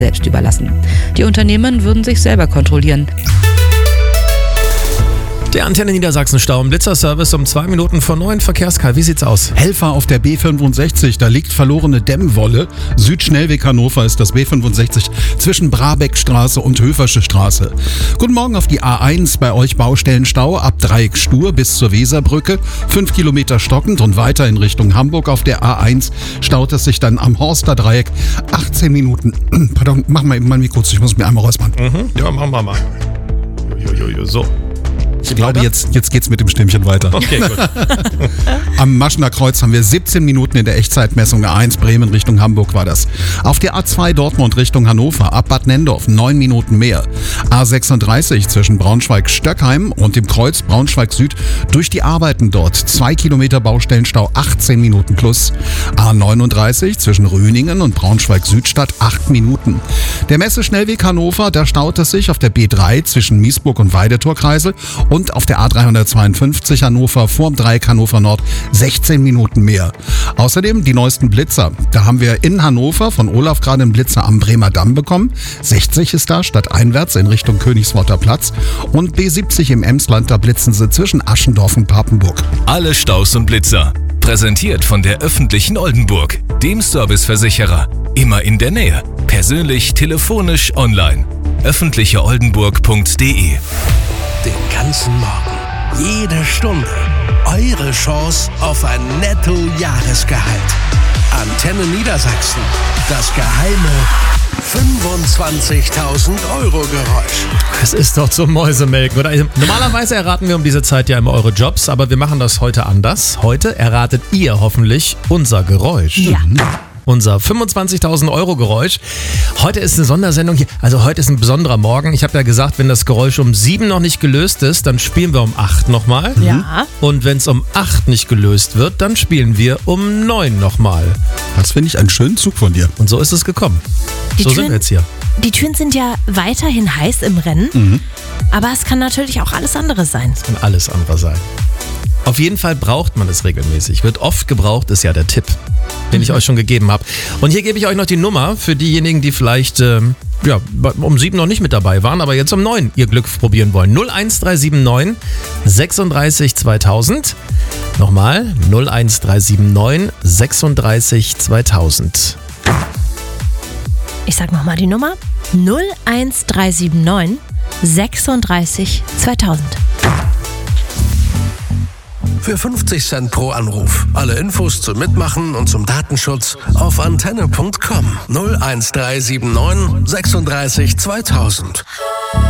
selbst überlassen. Die Unternehmen würden sich selber kontrollieren. Der Antenne Niedersachsen Stau im Blitzerservice um 2 Minuten vor 9. Verkehrskarl, wie sieht's aus? Helfer auf der B65, da liegt verlorene Dämmwolle. Südschnellweg Hannover ist das B65 zwischen Brabeckstraße und Höfersche Straße. Guten Morgen auf die A1, bei euch Baustellenstau ab Dreieck Stur bis zur Weserbrücke. 5 Kilometer stockend und weiter in Richtung Hamburg auf der A1 staut es sich dann am Horster Dreieck 18 Minuten. Pardon, mach mal eben mein Mikro zu, ich muss mir einmal räuspern. Ja, machen wir mal. So. Ich glaube, jetzt geht's mit dem Stimmchen weiter. Okay, gut. Am Maschener Kreuz haben wir 17 Minuten in der Echtzeitmessung. A1 Bremen Richtung Hamburg war das. Auf der A2 Dortmund Richtung Hannover ab Bad Nendorf 9 Minuten mehr. A36 zwischen Braunschweig-Stöckheim und dem Kreuz Braunschweig Süd durch die Arbeiten dort. 2 Kilometer Baustellenstau, 18 Minuten plus. A39 zwischen Röningen und Braunschweig-Südstadt 8 Minuten. Der Messeschnellweg Hannover, da staut es sich auf der B3 zwischen Miesburg und Weidetorkreisel und auf der A352 Hannover vorm Dreieck Hannover Nord 16 Minuten mehr. Außerdem die neuesten Blitzer. Da haben wir in Hannover von Olaf gerade einen Blitzer am Bremer Damm bekommen. 60 ist da, statt einwärts in Richtung Königsworter Platz. Und B70 im Emsland, da blitzen sie zwischen Aschendorf und Papenburg. Alle Staus und Blitzer. Präsentiert von der öffentlichen Oldenburg, dem Serviceversicherer. Immer in der Nähe. Persönlich, telefonisch, online. öffentlicheoldenburg.de. Den ganzen Morgen, jede Stunde, eure Chance auf ein Netto-Jahresgehalt. Antenne Niedersachsen, das geheime 25.000 Euro Geräusch. Es ist doch zum Mäusemelken, oder? Normalerweise erraten wir um diese Zeit ja immer eure Jobs, aber wir machen das heute anders. Heute erratet ihr hoffentlich unser Geräusch. Ja. Unser 25.000 Euro Geräusch. Heute ist eine Sondersendung hier, also heute ist ein besonderer Morgen. Ich habe ja gesagt, wenn das Geräusch um 7 noch nicht gelöst ist, dann spielen wir um 8 nochmal. Ja. Und wenn es um 8 nicht gelöst wird, dann spielen wir um 9 nochmal. Das finde ich einen schönen Zug von dir. Und so ist es gekommen. So sind wir jetzt hier. Die Türen sind ja weiterhin heiß im Rennen, aber es kann natürlich auch alles andere sein. Kann alles andere sein. Auf jeden Fall braucht man es regelmäßig. Wird oft gebraucht, ist ja der Tipp, den ich euch schon gegeben habe. Und hier gebe ich euch noch die Nummer für diejenigen, die vielleicht um 7 noch nicht mit dabei waren, aber jetzt um 9 ihr Glück probieren wollen. 01379 36 2000. Nochmal 01379 36 2000. Ich sag nochmal die Nummer: 01379 36 2000. Für 50 Cent pro Anruf. Alle Infos zum Mitmachen und zum Datenschutz auf antenne.com. 01379 36 2000.